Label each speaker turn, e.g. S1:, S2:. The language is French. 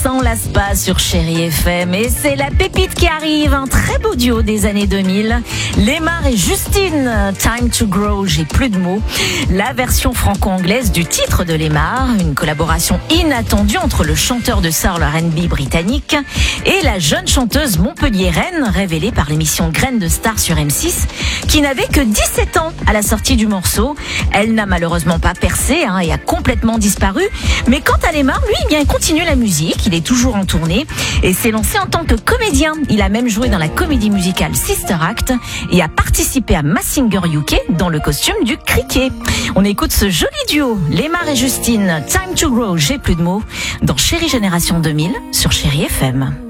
S1: s'en lasse pas sur Chérie FM et c'est la pépite qui arrive, un très beau duo des années 2000. Lemar et Justine, Time to Grow, j'ai plus de mots. La version franco-anglaise du titre de Lemar, une collaboration inattendue entre le chanteur de soul R&B britannique et la jeune chanteuse montpelliéraine révélée par l'émission Graines de Star sur M6, qui n'avait que 17 ans à la sortie du morceau. Elle n'a malheureusement pas percé et a complètement disparu. Mais quant à Lemar, lui, il continue la musique, il est toujours en tournée et s'est lancé en tant que comédien. Il a même joué dans la comédie musicale Sister Act et a participé à Mass Singer UK dans le costume du criquet. On écoute ce joli duo, Lemar et Justine, Time to Grow, j'ai plus de mots, dans Chérie Génération 2000 sur Chérie FM.